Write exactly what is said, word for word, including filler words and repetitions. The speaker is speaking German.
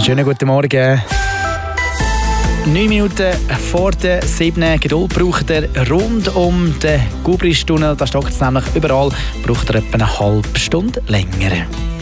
Schönen guten Morgen. Neun Minuten vor der sieben. Geduld braucht er rund um den Gubristunnel. Da stockt es nämlich überall. Braucht er etwa eine halbe Stunde länger.